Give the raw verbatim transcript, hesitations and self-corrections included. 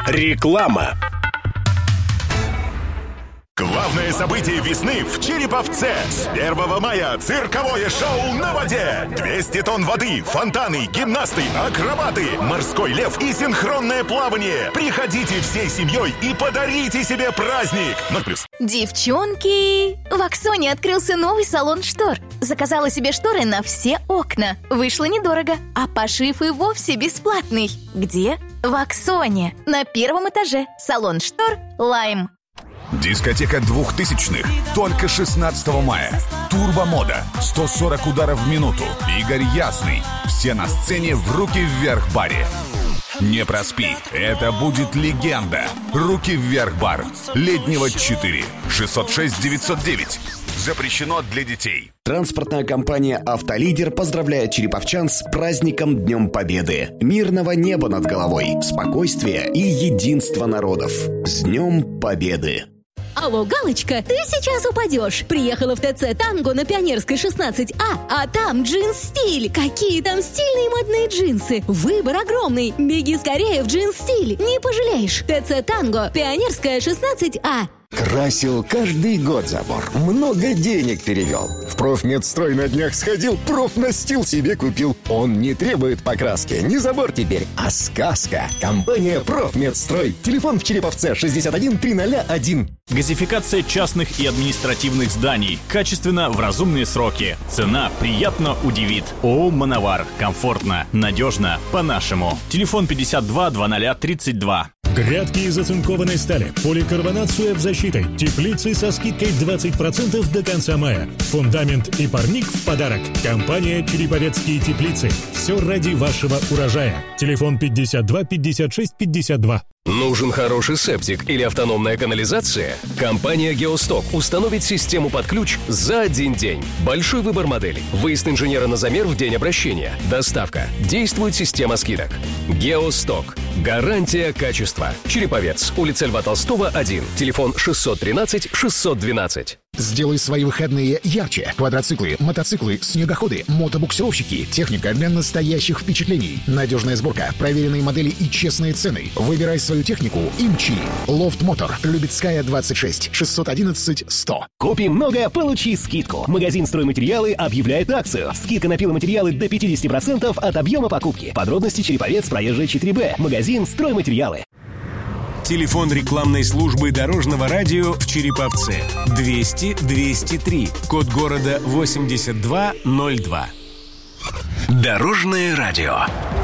Реклама. Главное событие весны в Череповце. С первого мая цирковое шоу на воде. двести тонн воды, фонтаны, гимнасты, акробаты, морской лев и синхронное плавание. Приходите всей семьей и подарите себе праздник. ноль плюс. Девчонки, в Аксоне открылся новый салон штор. Заказала себе шторы на все окна. Вышло недорого, а пошив и вовсе бесплатный. Где? В Аксоне. На первом этаже. Салон штор «Лайм». Дискотека двухтысячных только шестнадцатого мая. Турбомода. сто сорок ударов в минуту. Игорь Ясный. Все на сцене в «Руки вверх» баре. Не проспи. Это будет легенда. «Руки вверх» бар. Леднева четыре. шестьсот шесть девятьсот девять. Запрещено для детей. Транспортная компания «Автолидер» поздравляет череповчан с праздником Днем Победы. Мирного неба над головой, спокойствия и единства народов. С Днем Победы! Алло, Галочка, ты сейчас упадешь. Приехала в ТЦ «Танго» на Пионерской шестнадцать А, а там джинс-стиль. Какие там стильные модные джинсы. Выбор огромный. Беги скорее в джинс-стиль. Не пожалеешь. ТЦ «Танго», Пионерская шестнадцать А. Красил каждый год забор. Много денег перевел. В Профмедстрой на днях сходил, профнастил себе купил. Он не требует покраски. Не забор теперь, а сказка. Компания Профмедстрой. Телефон в Череповце шестьдесят один триста один. Газификация частных и административных зданий. Качественно, в разумные сроки. Цена приятно удивит. ООО «Мановар». Комфортно, надежно, по-нашему. Телефон пятьдесят два двадцать тридцать два. Грядки из оцинкованной стали, поликарбонат с веб-защитой, теплицы со скидкой двадцать процентов до конца мая. Фундамент и парник в подарок. Компания «Череповецкие теплицы». Все ради вашего урожая. Телефон пятьдесят два пятьдесят шесть пятьдесят два. Нужен хороший септик или автономная канализация? Компания «Геосток» установит систему под ключ за один день. Большой выбор моделей. Выезд инженера на замер в день обращения. Доставка. Действует система скидок. «Геосток». Гарантия качества. Череповец. Улица Льва Толстого, один. Телефон шестьсот тринадцать шестьсот двенадцать. Сделай свои выходные ярче. Квадроциклы, мотоциклы, снегоходы, мотобуксировщики. Техника для настоящих впечатлений. Надежная сборка, проверенные модели и честные цены. Выбирай свою технику и мчи. Лофт Мотор. Любецкая, двадцать шесть. шестьсот одиннадцать сто. Купи много, получи скидку. Магазин «Стройматериалы» объявляет акцию. Скидка на пиломатериалы до пятьдесят процентов от объема покупки. Подробности Череповец, проезжая четыре Б. Магазин «Стройматериалы». Телефон рекламной службы Дорожного радио в Череповце. двести двести три. Код города восемьдесят два ноль два. Дорожное радио.